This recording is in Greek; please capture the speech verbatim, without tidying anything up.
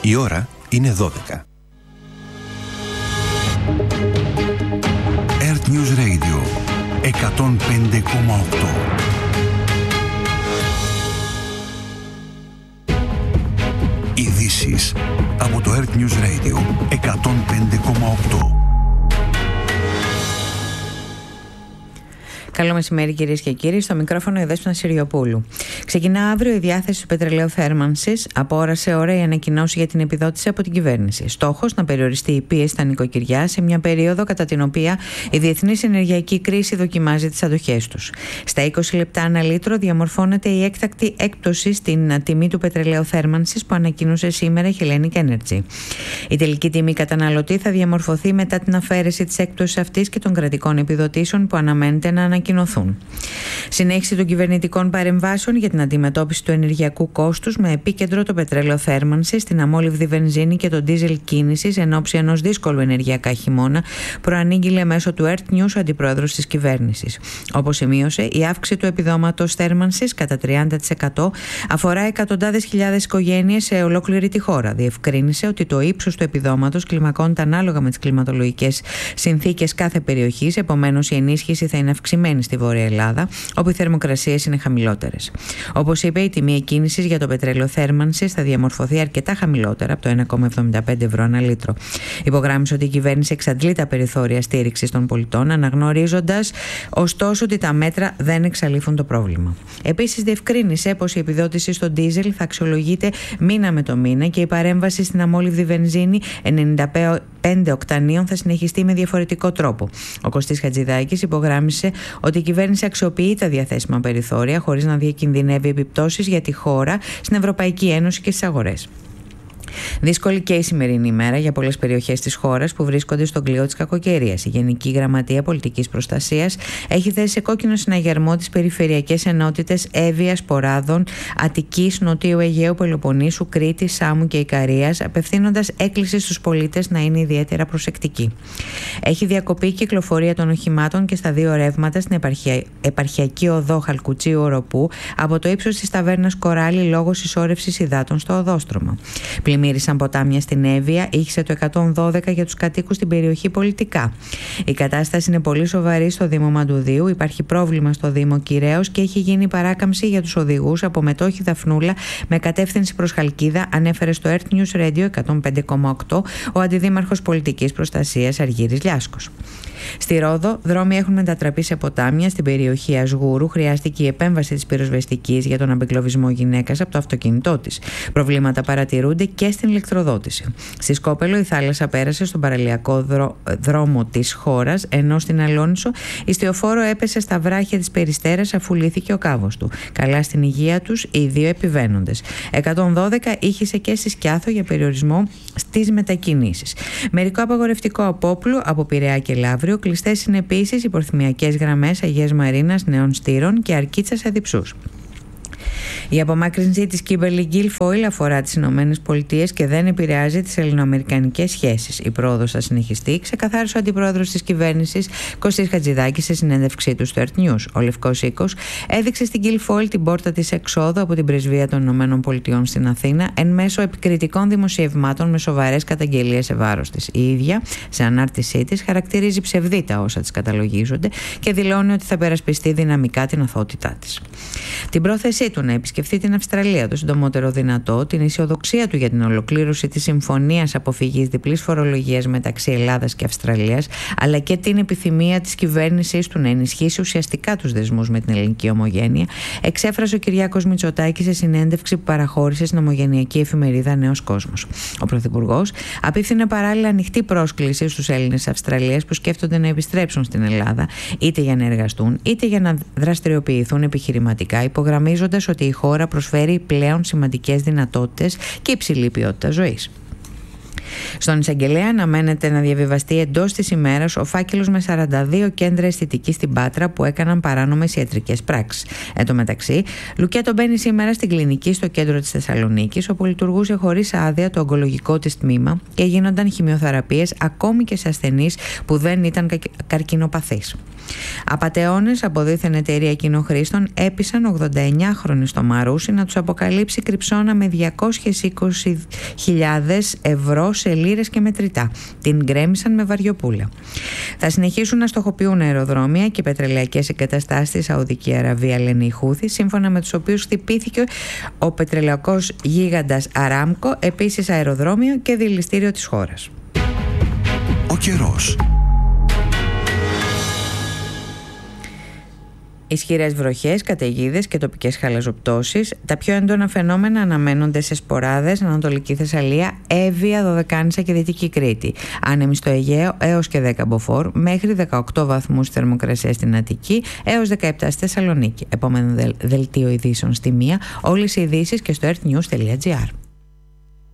Η ώρα είναι δώδεκα. Earth News Radio εκατόν πέντε κόμμα οκτώ. Ειδήσεις από το Earth News Radio εκατόν πέντε κόμμα οκτώ. Καλό μεσημέρι, κυρίες και κύριοι. Στο μικρόφωνο η Δέσποινα Συριοπούλου. Ξεκινά αύριο η διάθεση του πετρελαίου θέρμανσης. Από ώρα σε ώρα η ανακοινώση για την επιδότηση από την κυβέρνηση. Στόχος να περιοριστεί η πίεση στα νοικοκυριά σε μια περίοδο κατά την οποία η διεθνής ενεργειακή κρίση δοκιμάζει τις αντοχές τους. Στα είκοσι λεπτά ανά λίτρο διαμορφώνεται η έκτακτη έκπτωση στην τιμή του πετρελαίου θέρμανσης που ανακοίνωσε σήμερα η Hellenic Energy. Η τελική τιμή καταναλωτή θα διαμορφωθεί μετά την αφαίρεση της έκπτωσης αυτής και των κρατικών επιδοτήσεων που αναμένεται να ανακοινωθούν. Συνέχιση των κυβερνητικών παρεμβάσεων για την αντιμετώπιση του ενεργειακού κόστους με επίκεντρο το πετρέλαιο θέρμανσης, την αμόλυβδη βενζίνη και το ντίζελ κίνησης εν ώψη ενός δύσκολου ενεργειακά χειμώνα, προανήγγειλε μέσω του Earth News ο αντιπρόεδρος της κυβέρνησης. Όπως σημείωσε, η αύξηση του επιδόματος θέρμανσης κατά τριάντα τοις εκατό αφορά εκατοντάδες χιλιάδες οικογένειες σε ολόκληρη τη χώρα. Διευκρίνησε ότι το ύψος του επιδόματος κλιμακώνεται ανάλογα με τις κλιματολογικές συνθήκες κάθε περιοχής, επομένως η ενίσχυση θα είναι αυξημένη στη Βόρεια Ελλάδα, όπου οι θερμοκρασίες είναι χαμηλότερες. Όπως είπε, η τιμή εκκίνησης για το πετρέλαιο θέρμανσης θα διαμορφωθεί αρκετά χαμηλότερα από το ένα κόμμα εβδομήντα πέντε ευρώ ανά λίτρο. Υπογράμμισε ότι η κυβέρνηση εξαντλεί τα περιθώρια στήριξης των πολιτών, αναγνωρίζοντας ωστόσο ότι τα μέτρα δεν εξαλείφουν το πρόβλημα. Επίσης, διευκρίνησε πως η επιδότηση στο ντίζελ θα αξιολογείται μήνα με το μήνα και η παρέμβαση στην αμόλυβδη βενζίνη ενενήντα πέντε οκτανίων θα συνεχιστεί με διαφορετικό τρόπο. Ο Κωστής Χατζηδάκης υπογράμμισε ότι η κυβέρνηση αξιοποιεί τα διαθέσιμα περιθώρια χωρίς να διακινδυνεύει επιπτώσεις για τη χώρα, στην Ευρωπαϊκή Ένωση και στις αγορές. Δύσκολη και η σημερινή ημέρα για πολλές περιοχές της χώρας που βρίσκονται στον κλειό της κακοκαιρίας. Η Γενική Γραμματεία Πολιτικής Προστασίας έχει θέσει σε κόκκινο συναγερμό τις περιφερειακές ενότητες Εύβοιας, Ποράδων, Αττικής, Νοτίου Αιγαίου, Πελοποννήσου, Κρήτης, Σάμου και Ικαρίας, απευθύνοντας έκκληση στους πολίτες να είναι ιδιαίτερα προσεκτικοί. Έχει διακοπεί η κυκλοφορία των οχημάτων και στα δύο ρεύματα στην επαρχια... επαρχιακή οδό Χαλκουτσίου Οροπού από το ύψος της ταβέρνας Κοράλη λόγω συσσόρευσης υδάτων στο οδόστρωμα. Πλημμύρισαν ποτάμια στην Εύβοια, ήχησε το εκατόν δώδεκα για τους κατοίκους στην περιοχή Πολιτικά. Η κατάσταση είναι πολύ σοβαρή στο Δήμο Μαντουδίου, υπάρχει πρόβλημα στο Δήμο Κυραίος και έχει γίνει παράκαμψη για τους οδηγούς από Μετόχη Δαφνούλα με κατεύθυνση προς Χαλκίδα, ανέφερε στο Earth News Radio εκατόν πέντε κόμμα οκτώ ο Αντιδήμαρχος Πολιτικής Προστασίας Αργύρης Λιάσκος. Στη Ρόδο, δρόμοι έχουν μετατραπεί σε ποτάμια. Στην περιοχή Ασγούρου χρειάστηκε η επέμβαση της πυροσβεστικής για τον αμπεγκλωβισμό γυναίκας από το αυτοκίνητό της. Προβλήματα παρατηρούνται και στην ηλεκτροδότηση. Στη Σκόπελο, η θάλασσα πέρασε στον παραλιακό δρό... δρόμο της χώρας, ενώ στην Αλόνισο η ιστιοφόρο έπεσε στα βράχια της Περιστέρας αφού λύθηκε ο κάβος του. Καλά στην υγεία τους οι δύο επιβαίνοντες. εκατόν δώδεκα ήχησε και στη Σκιάθο για περιορισμό στις μετακινήσεις. Μερικό απαγορευτικό απόπλου από Πειραιά και Λαύριο. Κλειστές είναι επίσης οι προθυμιακές γραμμές Αγίας Μαρίνας, Νέων Στήρων και Αρκίτσας Αδιψούς. Η απομάκρυνση της Kimberly Guilfoyle αφορά τις Ηνωμένες Πολιτείες και δεν επηρεάζει τις ελληνοαμερικανικές σχέσεις. Η πρόοδος θα συνεχιστεί, ξεκαθάρισε ο αντιπρόεδρος της κυβέρνησης Κωστής Χατζηδάκης σε συνέντευξή του στο Earth News. Ο Λευκός Οίκος έδειξε στην Guilfoyle την πόρτα της εξόδου από την πρεσβεία των Ηνωμένων Πολιτειών στην Αθήνα εν μέσω επικριτικών δημοσιευμάτων με σοβαρές καταγγελίες σε βάρος της. Η ίδια, σε ανάρτησή της, χαρακτηρίζει ψευδή τα όσα της καταλογίζονται και δηλώνει ότι θα περασπιστεί δυναμικά την αθωότητά της. Την πρόθεσή του να επισκεφθεί την Αυστραλία το συντομότερο δυνατό, την αισιοδοξία του για την ολοκλήρωση της συμφωνίας αποφυγής διπλής φορολογίας μεταξύ Ελλάδας και Αυστραλίας, αλλά και την επιθυμία της κυβέρνησης του να ενισχύσει ουσιαστικά τους δεσμούς με την ελληνική ομογένεια, εξέφρασε ο Κυριάκος Μητσοτάκης σε συνέντευξη που παραχώρησε στην ομογενειακή εφημερίδα Νέος Κόσμος. Ο Πρωθυπουργός απίφθινε παράλληλα ανοιχτή πρόσκληση στους Έλληνες Αυστραλίας που σκέφτονται να επιστρέψουν στην Ελλάδα, είτε για να εργαστούν είτε για να δραστηριοποιηθούν επιχειρηματικά, υπογραμμίζοντας ότι η χώρα προσφέρει πλέον σημαντικές δυνατότητες και υψηλή ποιότητα ζωής. Στον εισαγγελέα αναμένεται να διαβιβαστεί εντός της ημέρας ο φάκελος με σαράντα δύο κέντρα αισθητικής στην Πάτρα που έκαναν παράνομες ιατρικές πράξεις. Εν τω μεταξύ, Λουκέτο μπαίνει σήμερα στην κλινική στο κέντρο της Θεσσαλονίκης, όπου λειτουργούσε χωρίς άδεια το ογκολογικό της τμήμα και γίνονταν χημειοθεραπείες ακόμη και σε ασθενείς που δεν ήταν καρκινοπαθείς. Απατεώνες από δίθεν εταιρεία κοινοχρήστων έπεισαν ογδονταεννιάχρονοι στο Μαρούσι να τους αποκαλύψει κρυψώνα με διακόσιες είκοσι χιλιάδες ευρώ σε λίρες και μετρητά. Την γκρέμισαν με βαριοπούλα. Θα συνεχίσουν να στοχοποιούν αεροδρόμια και πετρελαϊκές εγκαταστάσεις στη Σαουδική Αραβία, λένε οι Χούθι, σύμφωνα με τους οποίους χτυπήθηκε ο πετρελαϊκός γίγαντας Αράμκο, επίσης αεροδρόμιο και δηληστήριο της χώρας. Ο καιρός. Ισχυρές βροχές, καταιγίδες και τοπικές χαλαζοπτώσεις. Τα πιο έντονα φαινόμενα αναμένονται σε Σποράδες, Ανατολική Θεσσαλία, Εύβοια, Δωδεκάνησα και Δυτική Κρήτη. Άνεμοι στο Αιγαίο έως και δέκα μποφόρ, μέχρι δεκαοκτώ βαθμούς θερμοκρασία στην Αττική, έως δεκαεπτά στη Θεσσαλονίκη. Επόμενο δελτίο ειδήσεων στη μία, όλες οι ειδήσεις και στο earthnews τελεία gr.